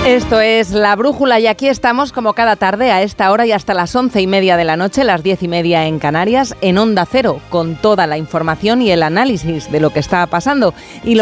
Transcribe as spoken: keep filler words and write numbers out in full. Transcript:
Esto es La Brújula y aquí estamos como cada tarde a esta hora y hasta las once y media de la noche, las diez y media en Canarias, en Onda Cero, con toda la información y el análisis de lo que está pasando. Y lo